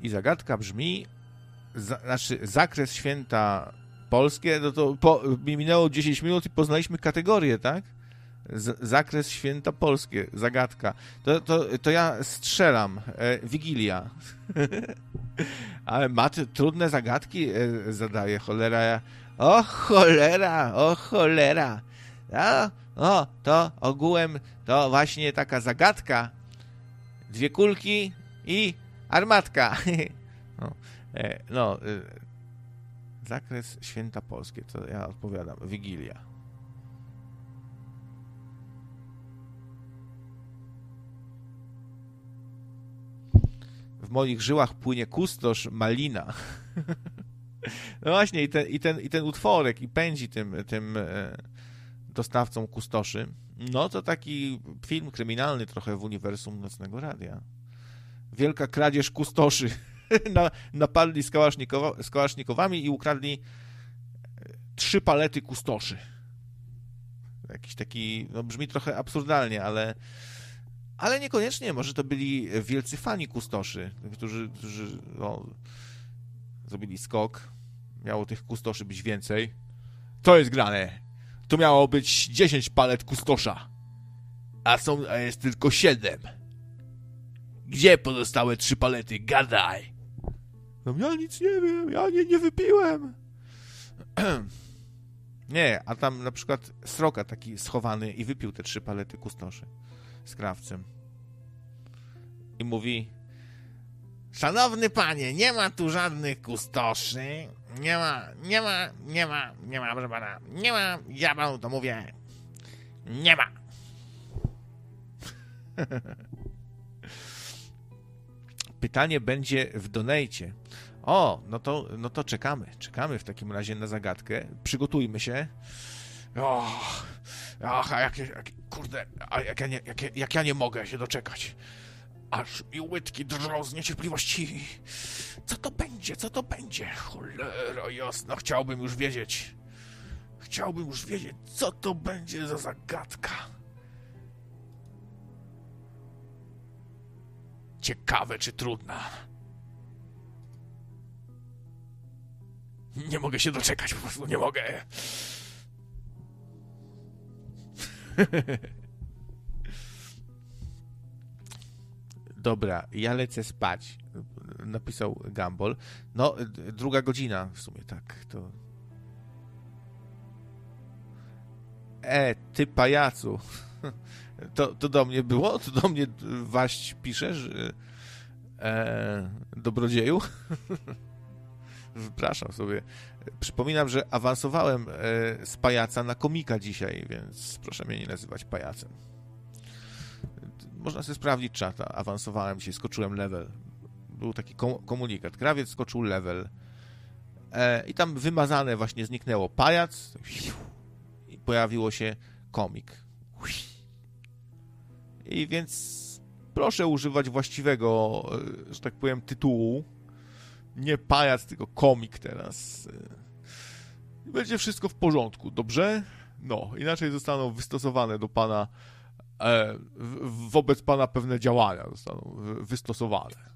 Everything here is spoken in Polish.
I zagadka brzmi, znaczy zakres święta polskie, no to minęło 10 minut i poznaliśmy kategorię, tak? Zakres święta polskie, zagadka. To ja strzelam. Wigilia. Ale trudne zagadki zadaje, cholera. O cholera. To ogółem to właśnie taka zagadka. 2 kulki i armatka. Zakres święta polskie, to ja odpowiadam. Wigilia. W moich żyłach płynie kustosz, malina. No właśnie, i ten utworek i pędzi tym dostawcą kustoszy. No to taki film kryminalny trochę w uniwersum Nocnego Radia. Wielka kradzież kustoszy. Napadli z kałasznikowami i ukradli 3 palety kustoszy. Jakiś taki, no brzmi trochę absurdalnie, ale niekoniecznie. Może to byli wielcy fani kustoszy, którzy zrobili skok. Miało tych kustoszy być więcej. To jest grane. To miało być 10 palet kustosza. A jest tylko 7. Gdzie pozostałe 3 palety? Gadaj. No ja nic nie wiem. Ja nie wypiłem. Nie, a tam na przykład sroka taki schowany i wypił te 3 palety kustoszy z krawcem. I mówi: szanowny panie, nie ma tu żadnych kustoszy. Nie ma, proszę pana. Nie ma, ja panu to mówię. Nie ma. Pytanie będzie w donejcie. O, no to czekamy. Czekamy w takim razie na zagadkę. Przygotujmy się. Kurde, jak ja nie mogę się doczekać. Aż mi łydki drżą z niecierpliwości. Co to będzie? Cholera jasna, chciałbym już wiedzieć, co to będzie za zagadka. Ciekawe, czy trudna. Nie mogę się doczekać, po prostu nie mogę. Dobra, ja lecę spać, napisał Gumball. No, 2 godzina w sumie, tak, to... Ty pajacu. To do mnie było? To do mnie Waść piszesz? Dobrodzieju? Wypraszam sobie. Przypominam, że awansowałem z pajaca na komika dzisiaj, więc proszę mnie nie nazywać pajacem. Można sobie sprawdzić czata. Awansowałem dzisiaj, skoczyłem level. Był taki komunikat. Krawiec skoczył level. I tam wymazane właśnie zniknęło pajac i pojawiło się komik. I więc proszę używać właściwego, że tak powiem, tytułu. Nie pajac, tylko komik teraz. Będzie wszystko w porządku, dobrze? No, inaczej zostaną wystosowane do pana, wobec pana pewne działania zostaną wystosowane.